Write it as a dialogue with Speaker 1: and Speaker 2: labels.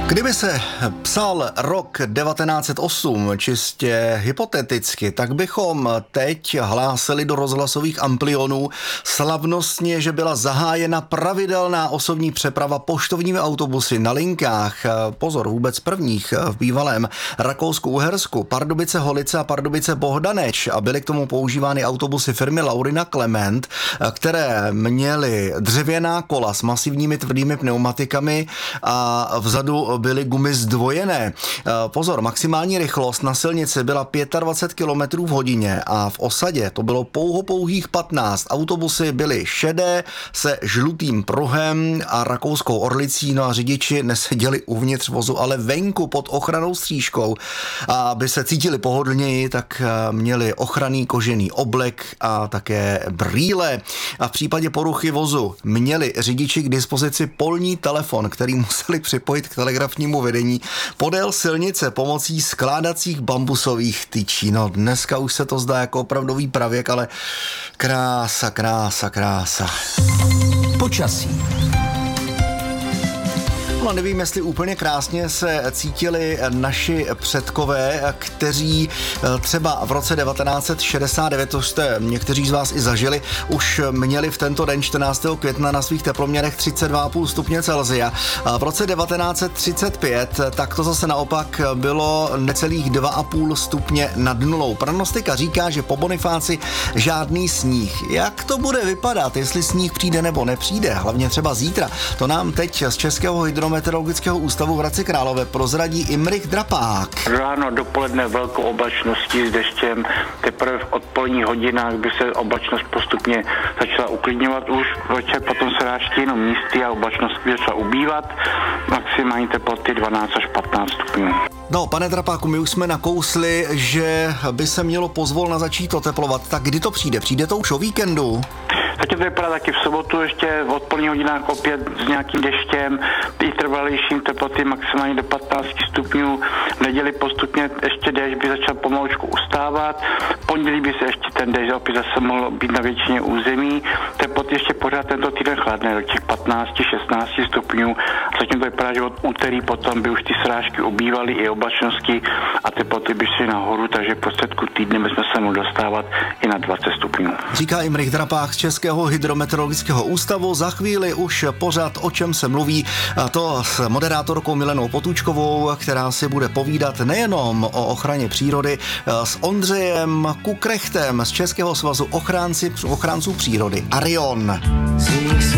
Speaker 1: Kdyby se psal rok 1908 čistě hypoteticky, tak bychom teď hlásili do rozhlasových amplionů slavnostně, že byla zahájena pravidelná osobní přeprava poštovními autobusy na linkách, pozor, vůbec prvních v bývalém Rakousku-Uhersku, Pardubice-Holice a Pardubice-Bohdaneč, a byly k tomu používány autobusy firmy Laurina Clement, které měly dřevěná kola s masivními tvrdými pneumatikami a vzadu byly gumy zdvojené. Pozor, maximální rychlost na silnici byla 25 km v hodině a v osadě to bylo pouhých 15. Autobusy byly šedé se žlutým pruhem a rakouskou orlicí, no a řidiči neseděli uvnitř vozu, ale venku pod ochrannou střížkou. A aby se cítili pohodlněji, tak měli ochranný kožený oblek a také brýle. A v případě poruchy vozu měli řidiči k dispozici polní telefon, který museli připojit k telegrafnímu vedení podél silnice pomocí skládacích bambusových tyčí. No dneska už se to zdá jako opravdový pravěk, ale krása.
Speaker 2: Počasí.
Speaker 1: No, nevím, jestli úplně krásně se cítili naši předkové, kteří třeba v roce 1969, to jste někteří z vás i zažili, už měli v tento den 14. května na svých teploměrech 32,5 stupně Celsia. A v roce 1935 tak to zase naopak bylo necelých 2,5 stupně nad nulou. Prognostika říká, že po Bonifáci žádný sníh. Jak to bude vypadat, jestli sníh přijde nebo nepřijde, hlavně třeba zítra, to nám teď z Českého hydrometeorologického ústavu v Hradci Králové prozradí Imrich Drapák.
Speaker 3: Ráno dopoledne velkou oblačností s deštěm, teprve v odpoledních hodinách by se oblačnost postupně začala uklidňovat už, večer potom se ráčí jenom místy a oblačnost by začala ubývat, maximální teploty 12 až 15 stupňů.
Speaker 1: No, pane Drapáku, my už jsme nakousli, že by se mělo pozvolna začít oteplovat. Tak kdy to přijde? Přijde to už o víkendu?
Speaker 3: Zatím to vypadá taky v sobotu ještě v odpoledních hodinách opět s nějakým deštěm, i trvalejším teploty maximálně do 15 stupňů. V neděli postupně ještě déšť by začal pomalučku ustávat. V pondělí by se ještě ten déšť opět zase mohl být na většině území. Teploty ještě pořád tento týden chladné do těch 15-16 stupňů. Zatím to vypadá, že od úterý potom by už ty srážky ubývaly i oblačnosti a teploty by šly nahoru, takže v prostředku týdne bychom se mohli dostávat i na 20 stupňů.
Speaker 1: Říká Imrich Drapák z Českého hydrometeorologického ústavu. Za chvíli už pořád O čem se mluví, a to s moderátorkou Milenou Potůčkovou, která si bude povídat nejenom o ochraně přírody, s Ondřejem Kukrechtem z Českého svazu ochránců přírody Arion.